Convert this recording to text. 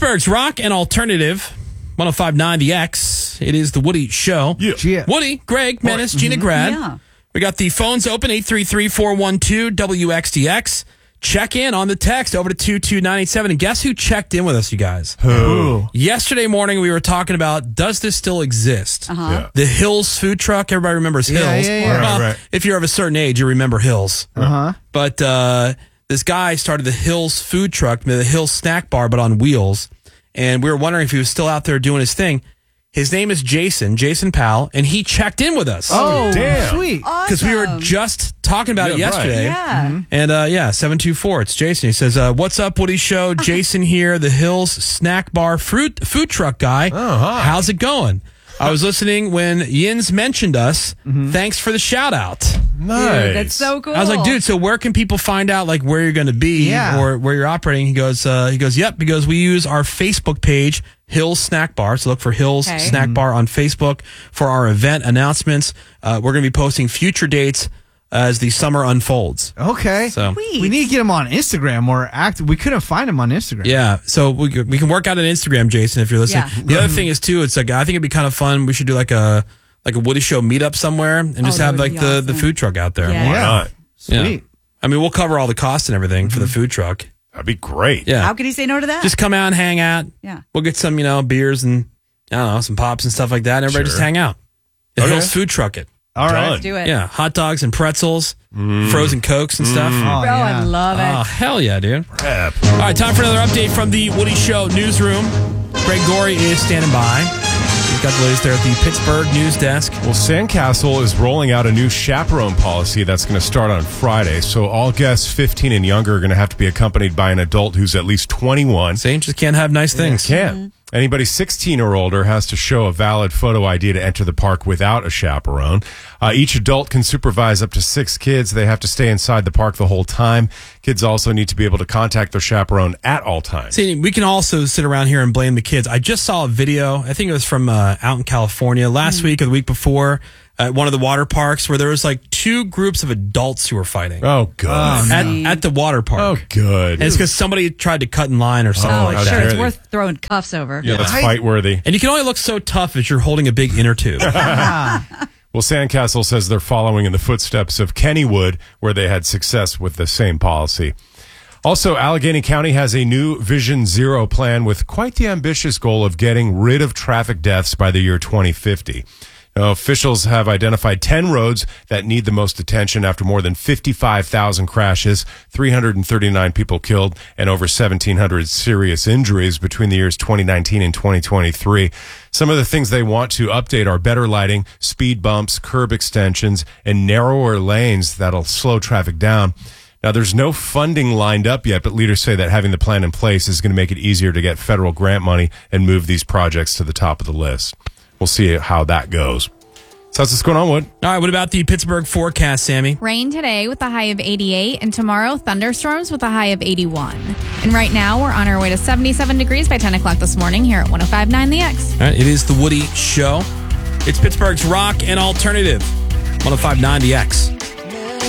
Pittsburgh's rock and alternative, 105.9 The X. It is the Woody Show. Yeah. Woody, Greg, Menace, Gina, Grad. Yeah. We got the phones open, 833-412-WXDX. Check in on the text over to 22987. And guess who checked in with us, you guys? Who? Yesterday morning, we were talking about, does this still exist? Uh-huh. The Hills food truck. Everybody remembers Hills. Yeah. Well, Right. if you're of a certain age, you remember Hills. Uh-huh. But this guy started the Hills food truck, the Hills snack bar, but on wheels. And we were wondering if he was still out there doing his thing. His name is Jason Powell, and he checked in with us. Oh, damn. sweet. Because we were just talking about it Yeah, yesterday. Yeah. And 724, it's Jason. He says, what's up, Woody Show? Jason here, the Hills snack bar food truck guy. Oh, hi. How's it going? I was listening when Yins mentioned us. Thanks for the shout out. Nice. Dude, that's so cool. I was like, dude, so where can people find out like where you're going to be or where you're operating? He goes, yep, because we use our Facebook page, Hills Snack Bar. So look for Hills Snack Bar on Facebook for our event announcements. We're going to be posting future dates as the summer unfolds. Okay. So we need to get him on Instagram or active. We couldn't find him on Instagram. yeah, so we can work out an Instagram, Jason, if you're listening. Yeah. The other thing is too, it's like I think it'd be kind of fun. We should do like a Woody Show meetup somewhere and just that have would like be the awesome. food truck out there. Yeah. Why not? Sweet. Yeah. I mean, we'll cover all the costs and everything for the food truck. That'd be great. Yeah. How could he say no to that? Just come out and hang out. Yeah. We'll get some, beers and, I don't know, some pops and stuff like that. And everybody Sure. just hang out. The Okay. Hills food truck it. All right. Done. Do it. Yeah. Hot dogs and pretzels, frozen Cokes and stuff. Oh, Bro, yeah. I love Oh, it. hell yeah, dude. Crap. All right, time for another update from the Woody Show newsroom. Greg Gorey is standing by. We've got the latest there at the Pittsburgh News Desk. Well, Sandcastle is rolling out a new chaperone policy that's going to start on Friday. So all guests 15 and younger are going to have to be accompanied by an adult who's at least 21. See, just can't have nice things. Can't. Anybody 16 or older has to show a valid photo ID to enter the park without a chaperone. Each adult can supervise up to 6 kids. They have to stay inside the park the whole time. Kids also need to be able to contact their chaperone at all times. See, we can also sit around here and blame the kids. I just saw a video, I think it was from out in California last week or the week before, at one of the water parks where there was like 2 groups of adults who were fighting Oh, good. at the water park. Oh, good. And it's because somebody tried to cut in line or something Oh, like how that. sure. dare It's they. worth throwing cuffs over. Yeah, that's fight worthy. And you can only look so tough as you're holding a big inner tube. Well, Sandcastle says they're following in the footsteps of Kennywood, where they had success with the same policy. Also, Allegheny County has a new Vision Zero plan with quite the ambitious goal of getting rid of traffic deaths by the year 2050. Now, officials have identified 10 roads that need the most attention after more than 55,000 crashes, 339 people killed, and over 1,700 serious injuries between the years 2019 and 2023. Some of the things they want to update are better lighting, speed bumps, curb extensions, and narrower lanes that'll slow traffic down. Now, there's no funding lined up yet, but leaders say that having the plan in place is going to make it easier to get federal grant money and move these projects to the top of the list. We'll see how that goes. So that's what's going on, Wood. All right, what about the Pittsburgh forecast, Sammy? Rain today with a high of 88, and tomorrow thunderstorms with a high of 81. And right now we're on our way to 77 degrees by 10 o'clock this morning here at 105.9 The X. All right, it is the Woody Show. It's Pittsburgh's rock and alternative, 105.9 The X.